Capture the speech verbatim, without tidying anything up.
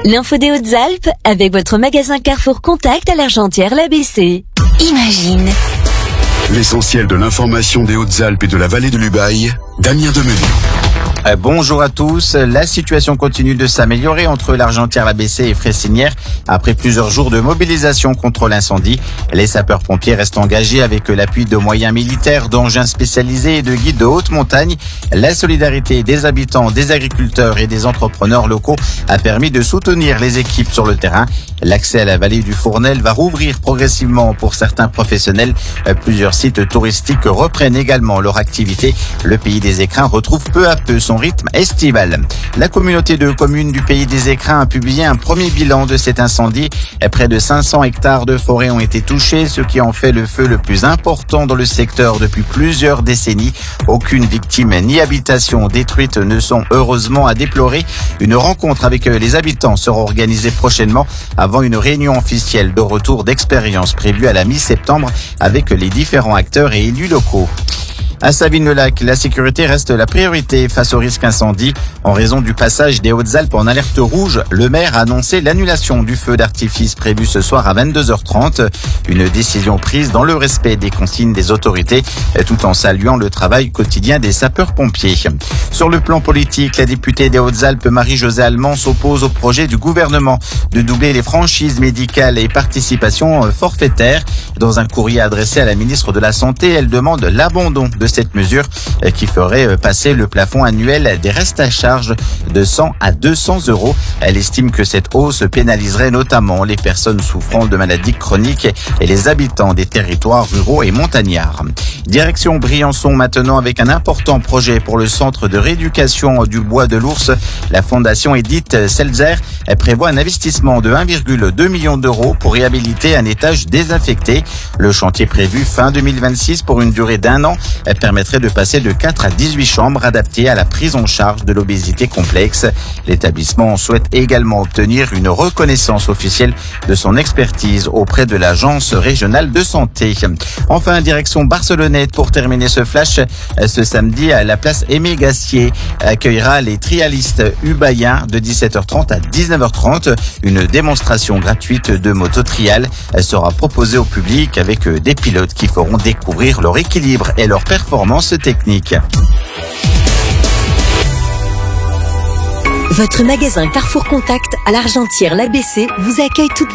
L'info des Hautes-Alpes avec votre magasin Carrefour Contact à l'Argentière-l'A B C. Imagine. L'essentiel de l'information des Hautes-Alpes et de la vallée de l'Ubaye, Damien Demenu. Euh, bonjour à tous. La situation continue de s'améliorer entre l'Argentière-l'A B C et Fressinière. Après plusieurs jours de mobilisation contre l'incendie, les sapeurs-pompiers restent engagés avec l'appui de moyens militaires, d'engins spécialisés et de guides de haute montagne. La solidarité des habitants, des agriculteurs et des entrepreneurs locaux a permis de soutenir les équipes sur le terrain. L'accès à la vallée du Fournel va rouvrir progressivement pour certains professionnels. Plusieurs sites touristiques reprennent également leur activité. Le Pays des Écrins retrouve peu à peu son rythme estival. La communauté de communes du Pays des Écrins a publié un premier bilan de cet incendie. Près de cinq cents hectares de forêt ont été touchés, ce qui en fait le feu le plus important dans le secteur depuis plusieurs décennies. Aucune victime ni habitation détruite ne sont heureusement à déplorer. Une rencontre avec les habitants sera organisée prochainement avant une réunion officielle de retour d'expérience prévue à la mi-septembre avec les différents acteurs et élus locaux. À Savines-le-Lac, la sécurité reste la priorité face au risque incendie. En raison du passage des Hautes-Alpes en alerte rouge, le maire a annoncé l'annulation du feu d'artifice prévu ce soir à vingt-deux heures trente. Une décision prise dans le respect des consignes des autorités, tout en saluant le travail quotidien des sapeurs-pompiers. Sur le plan politique, la députée des Hautes-Alpes, Marie-Josée Allemand, s'oppose au projet du gouvernement de doubler les franchises médicales et participations forfaitaires. Dans un courrier adressé à la ministre de la Santé, elle demande l'abandon de cette mesure qui ferait passer le plafond annuel des restes à charge de cent à deux cents euros. Elle estime que cette hausse pénaliserait notamment les personnes souffrant de maladies chroniques et les habitants des territoires ruraux et montagnards. Direction Briançon maintenant avec un important projet pour le centre de rééducation du Bois de l'Ours. La fondation Edith Selzer prévoit un investissement de un virgule deux million d'euros pour réhabiliter un étage désaffecté. Le chantier prévu fin deux mille vingt-six pour une durée d'un an permettrait de passer de quatre à dix-huit chambres adaptées à la prise en charge de l'obésité complexe. L'établissement souhaite également obtenir une reconnaissance officielle de son expertise auprès de l'Agence régionale de santé. Enfin, direction Barcelonnette pour terminer ce flash. Ce samedi, la place Aimé Gassier accueillera les trialistes ubayens de dix-sept heures trente à dix-neuf heures trente. Une démonstration gratuite de moto-trial sera proposée au public avec des pilotes qui feront découvrir leur équilibre et leur performance technique. Votre magasin Carrefour Contact à l'Argentière-l'A B C vous accueille toute